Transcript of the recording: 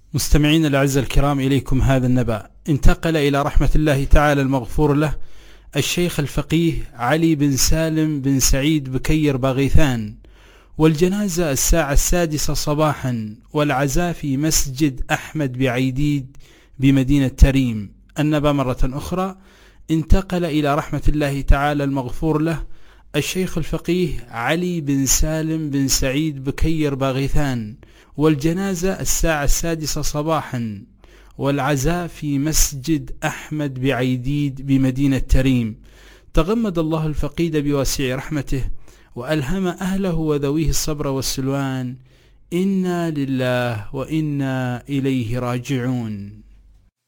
مستمعين الأعزاء الكرام، إليكم هذا النبأ. انتقل إلى رحمة الله تعالى المغفور له الشيخ الفقيه علي بن سالم بن سعيد بكير باغيثان، والجنازة 6:06 صباحا، والعزاء في مسجد أحمد بعيديد بمدينة تريم. النبأ مرة أخرى: انتقل إلى رحمة الله تعالى المغفور له الشيخ الفقيه علي بن سالم بن سعيد بكير باغيثان، والجنازة 6:06 صباحا، والعزاء في مسجد أحمد بعيديد بمدينة تريم. تغمد الله الفقيد بواسع رحمته، وألهم أهله وذويه الصبر والسلوان. إنا لله وإنا إليه راجعون.